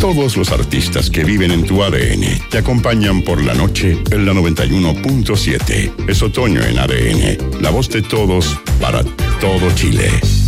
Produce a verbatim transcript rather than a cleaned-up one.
Todos los artistas que viven en tu A D N te acompañan por la noche en la noventa y uno punto siete. Es otoño en A D N, la voz de todos para todo Chile.